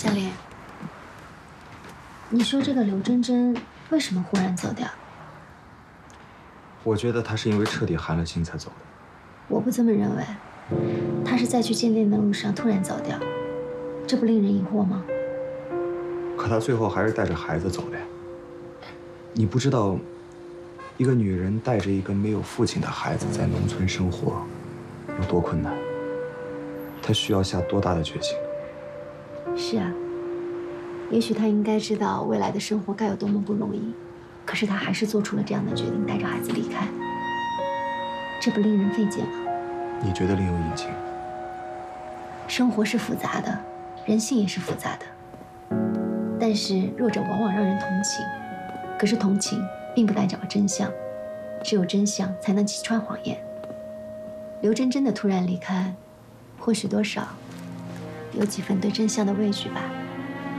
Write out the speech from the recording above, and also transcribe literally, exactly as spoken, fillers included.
教练，你说这个刘真真为什么忽然走掉？ 我觉得她是因为彻底寒了心才走的。 我不这么认为，她是在去见店的路上突然走掉，这不令人疑惑吗？ 可她最后还是带着孩子走的呀。你不知道，一个女人带着一个没有父亲的孩子在农村生活有多困难，她需要下多大的决心。 是啊，也许她应该知道未来的生活该有多么不容易，可是她还是做出了这样的决定，带着孩子离开，这不令人费解吗？ 你觉得另有隐情？ 生活是复杂的，人性也是复杂的，但是弱者往往让人同情，可是同情并不代表真相，只有真相才能击穿谎言。刘真真的突然离开，或许多少有几分对真相的畏惧吧。